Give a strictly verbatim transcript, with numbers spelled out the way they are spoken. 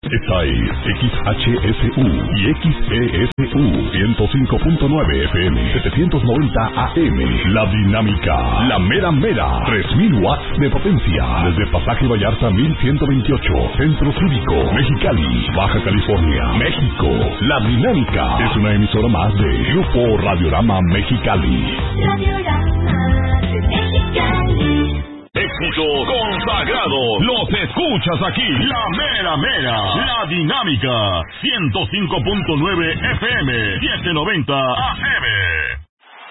Esta es X H S U y X E S U ciento cinco punto nueve F M, setecientos noventa A M. La Dinámica, la mera mera, tres mil watts de potencia. Desde Pasaje Vallarta mil ciento veintiocho, Centro Cívico, Mexicali, Baja California, México. La Dinámica es una emisora más de Grupo Radiorama Mexicali. Radiorama Mexicali. Éxito consagrado. Los escuchas aquí. La mera mera. La Dinámica. ciento cinco punto nueve F M. setecientos noventa A M.